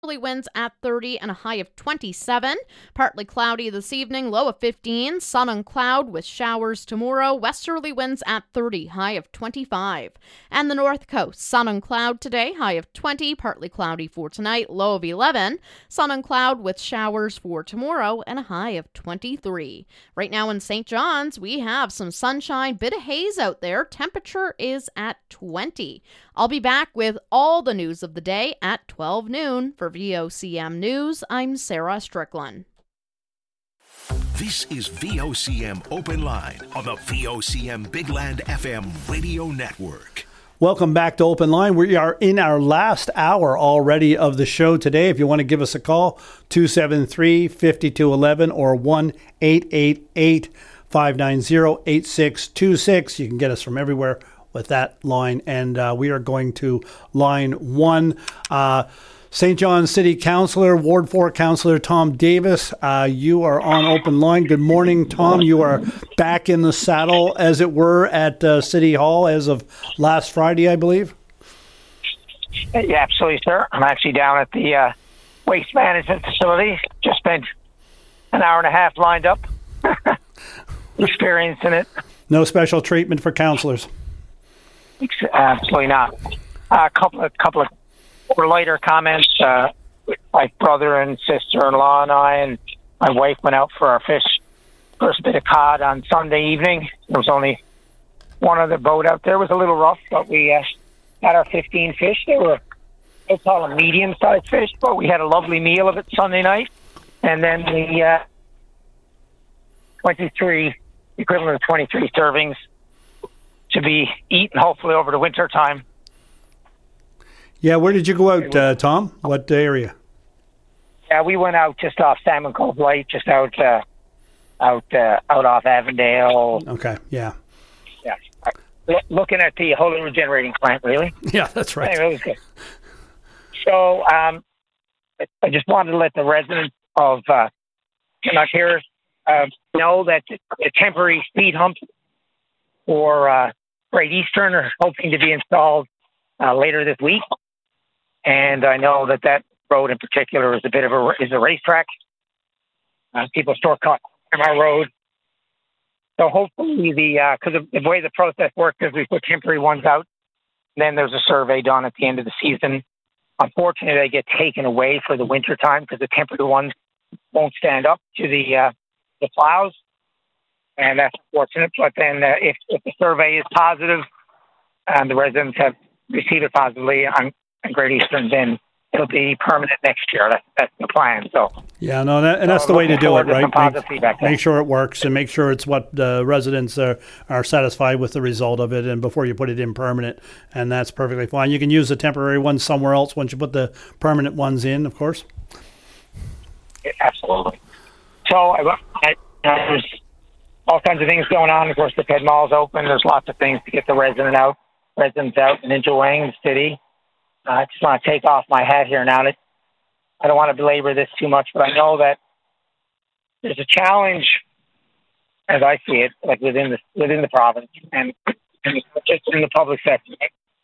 Winds at 30 and a high of 27. Partly cloudy this evening, low of 15. Sun and cloud with showers tomorrow. Westerly winds at 30, high of 25. And the north coast, sun and cloud today, high of 20. Partly cloudy for tonight, low of 11. Sun and cloud with showers for tomorrow and a high of 23. Right now in St. John's, we have some sunshine, bit of haze out there. Temperature is at 20. I'll be back with all the news of the day at 12 noon. For VOCM News, I'm Sarah Strickland. This is VOCM Open Line on the VOCM Big Land FM radio network. Welcome back to Open Line. We are in our last hour already of the show today. If you want to give us a call, 273-5211 or 1-888-590-8626. You can get us from everywhere with that line. And we are going to line one. St. John's City Councillor, Ward 4 Councillor Tom Davis, you are on Open Line. Good morning, Tom. You are back in the saddle, as it were, at City Hall as of last Friday, I believe. Yeah, absolutely, sir. I'm actually down at the waste management facility. Just spent an hour and a half lined up, experiencing it. No special treatment for councillors? Absolutely not. A couple of lighter comments. My brother and sister-in-law and I and my wife went out for our first bit of cod on Sunday evening. There was only one other boat out there. It was a little rough, but we had our 15 fish. They were, I'll call them medium-sized fish, but we had a lovely meal of it Sunday night. And then the 23, equivalent of 23 servings to be eaten, hopefully, over the winter time. Yeah, where did you go out, Tom? What area? Yeah, we went out just off Salmon Cove Light, just out off Avondale. Okay, yeah. Yeah. Looking at the Holy Regenerating Plant, really. Yeah, that's right. Anyway, it was good. So I just wanted to let the residents of Knockhear know that the temporary speed humps for Great Eastern are hoping to be installed later this week. And I know that road in particular is a racetrack. People shortcut from our road. So hopefully because of the way the process works is we put temporary ones out, then there's a survey done at the end of the season. Unfortunately, they get taken away for the winter time because the temporary ones won't stand up to the plows. And that's unfortunate. But then if the survey is positive and the residents have received it positively on Great Eastern, then it'll be permanent next year. That's the plan. So yeah, no, that's the way to do it, right? Make sure it works and make sure it's what the residents are satisfied with the result of it, and before you put it in permanent, and that's perfectly fine. You can use the temporary ones somewhere else once you put the permanent ones in, of course. Yeah, absolutely. So there's all kinds of things going on. Of course, the Ped Mall's open. There's lots of things to get the residents out and enjoying the city. I just want to take off my hat here now. I don't want to belabor this too much, but I know that there's a challenge, as I see it, like within the province and just in the public sector.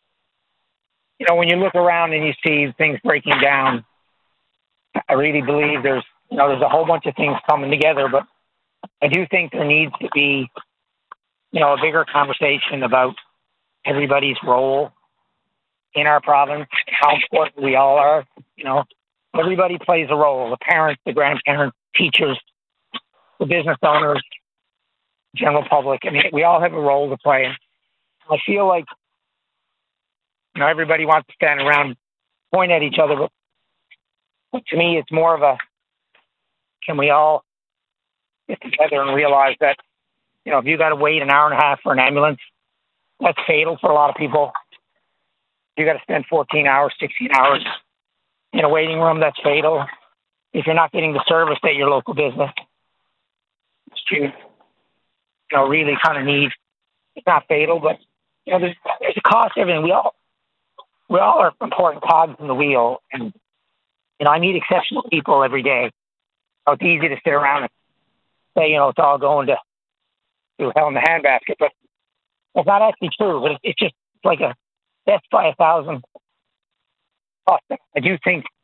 You know, when you look around and you see things breaking down, I really believe there's a whole bunch of things coming together, but I do think there needs to be, a bigger conversation about everybody's role in our province, how important we all are. Everybody plays a role: the parents, the grandparents, teachers, the business owners, general public. I mean, we all have a role to play. I feel like, everybody wants to stand around and point at each other, but to me, it's more of a, can we all get together and realize that, if you got to wait an hour and a half for an ambulance, that's fatal for a lot of people. You got to spend 14 hours, 16 hours in a waiting room. That's fatal. If you're not getting the service at your local business, you really kind of need. It's not fatal, but there's a cost to everything. We all are important cogs in the wheel, and I meet exceptional people every day. So it's easy to sit around and say it's all going to hell in the handbasket, but it's not actually true. But it's just like a death by 1,000. I do think